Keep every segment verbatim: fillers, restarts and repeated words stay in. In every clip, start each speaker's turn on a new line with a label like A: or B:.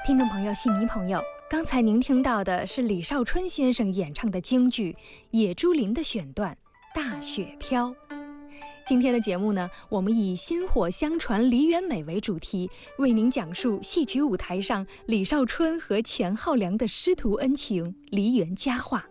A: 听众朋友、戏迷朋友，刚才您听到的是李少春先生演唱的京剧《野猪林》的选段《大雪飘》。今天的节目呢，我们以薪火相传梨园美为主题，为您讲述戏曲舞台上李少春和钱浩良的师徒恩情、梨园佳话。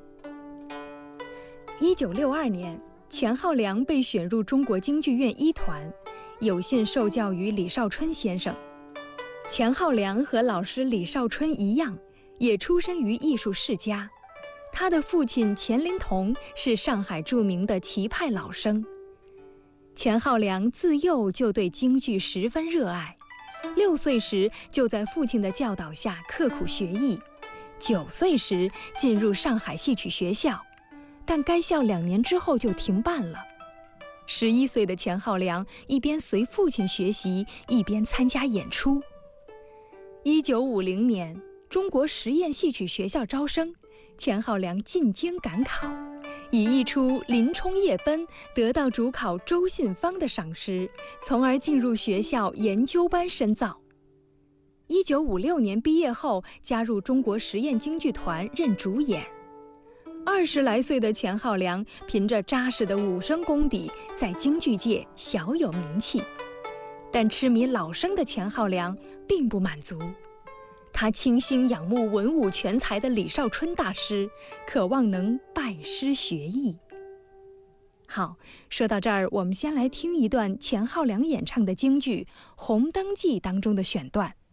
A: 一九六二年，钱浩良被选入中国京剧院一团，有幸受教于李少春先生。钱浩良和老师李少春一样，也出身于艺术世家。他的父亲钱林同是上海著名的旗派老生。钱浩良自幼就对京剧十分热爱，六岁时就在父亲的教导下刻苦学艺，九岁时进入上海戏曲学校，但该校两年之后就停办了。十一岁的钱浩良一边随父亲学习，一边参加演出。一九五零年，中国实验戏曲学校招生，钱浩良进京赶考，以一出《林冲夜奔》得到主考周信芳的赏识，从而进入学校研究班深造。一九五六年毕业后，加入中国实验京剧团任主演。二十来岁的钱浩良凭着扎实的武生功底，在京剧界小有名气。但痴迷老生的钱浩良并不满足，他倾心仰慕文武全才的李少春大师，渴望能拜师学艺。好，说到这儿，我们先来听一段钱浩良演唱的京剧《红灯记》当中的选段。